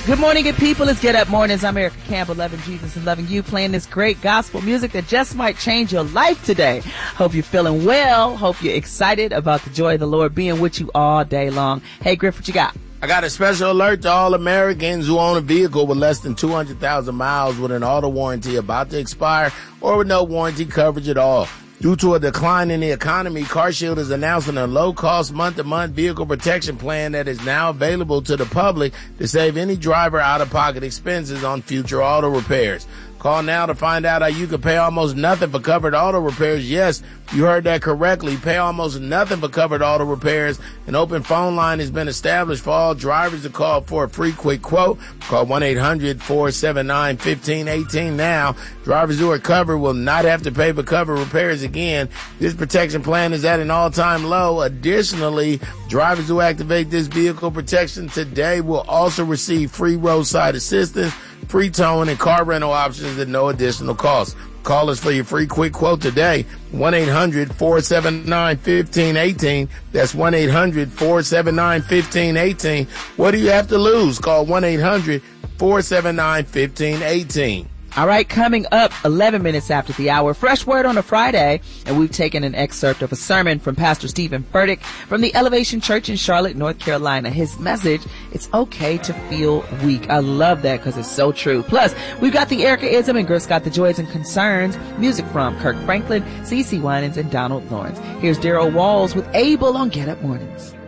Good morning, good people. It's Get Up Mornings. I'm Erica Campbell, loving Jesus and loving you, playing this great gospel music that just might change your life today. Hope you're feeling well. Hope you're excited about the joy of the Lord being with you all day long. Hey, Griff, what you got? I got a special alert to all Americans who own a vehicle with less than 200,000 miles with an auto warranty about to expire or with no warranty coverage at all. Due to a decline in the economy, CarShield is announcing a low-cost month-to-month vehicle protection plan that is now available to the public to save any driver out-of-pocket expenses on future auto repairs. Call now to find out how you can pay almost nothing for covered auto repairs. Yes, you heard that correctly. Pay almost nothing for covered auto repairs. An open phone line has been established for all drivers to call for a free quick quote. Call 1-800-479-1518 now. Drivers who are covered will not have to pay for covered repairs again. This protection plan is at an all-time low. Additionally, drivers who activate this vehicle protection today will also receive free roadside assistance, free towing, and car rental options at no additional cost. Call us for your free quick quote today, 1-800-479-1518. That's 1-800-479-1518. What do you have to lose? Call 1-800-479-1518. All right, coming up 11 minutes after the hour, Fresh Word on a Friday, and we've taken an excerpt of a sermon from Pastor Stephen Furtick from the Elevation Church in Charlotte, North Carolina. His message, it's okay to feel weak. I love that because it's so true. Plus, we've got the Erica-ism and Griff's got the joys and concerns. Music from Kirk Franklin, CeCe Winans, and Donald Lawrence. Here's Daryl Walls with Abel on Get Up Mornings.